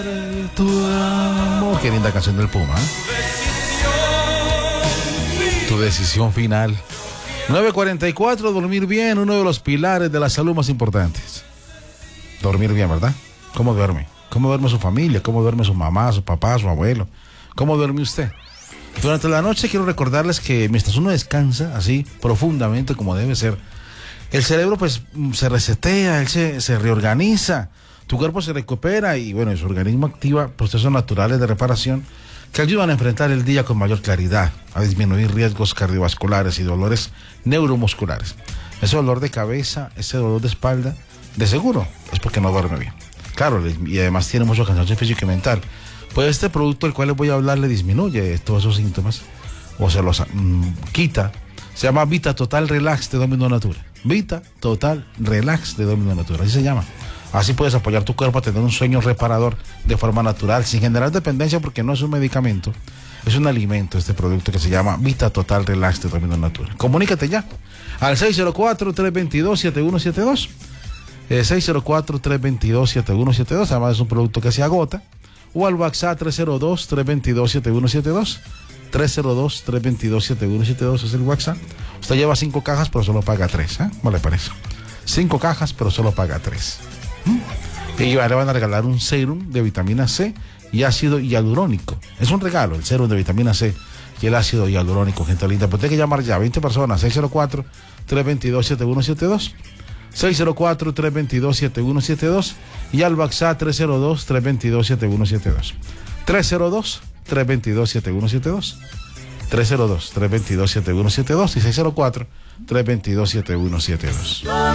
Tu amor. Qué linda canción del Puma, ¿eh? Tu decisión final. 9:44, dormir bien, uno de los pilares de la salud más importantes. Dormir bien, ¿verdad? ¿Cómo duerme? ¿Cómo duerme su familia? ¿Cómo duerme su mamá, su papá, su abuelo? ¿Cómo duerme usted? Durante la noche quiero recordarles que mientras uno descansa así profundamente como debe ser, el cerebro pues se resetea, él se reorganiza, tu cuerpo se recupera y bueno, su organismo activa procesos naturales de reparación que ayudan a enfrentar el día con mayor claridad, a disminuir riesgos cardiovasculares y dolores neuromusculares. Ese dolor de cabeza, ese dolor de espalda, de seguro es porque no duerme bien. Claro, y además tiene mucho cansancio físico y mental. Pues este producto del cual les voy a hablar le disminuye todos esos síntomas o se los quita. Se llama Vita Total Relax de Domino Natura. Vita Total Relax de Domino Natura, así se llama. Así puedes apoyar tu cuerpo a tener un sueño reparador de forma natural, sin generar dependencia, porque no es un medicamento, es un alimento este producto que se llama Vita Total Relax de Domino Natura. Comunícate ya al 604-322-7172. 604-322-7172, además es un producto que se agota. O al WhatsApp 302-322-7172. 302-322-7172 es el WhatsApp. Usted lleva 5 cajas, pero solo paga 3, ¿eh? ¿Cómo le parece? 5 cajas, pero solo paga 3. Y le van a regalar un serum de vitamina C y ácido hialurónico. Es un regalo, el serum de vitamina C y el ácido hialurónico, gente linda. Pues tiene que llamar ya, 20 personas, 604-322-7172. 604-322-7172 y al WhatsApp 302-322-7172. 302-322-7172. 302-322-7172 y 604-322-7172.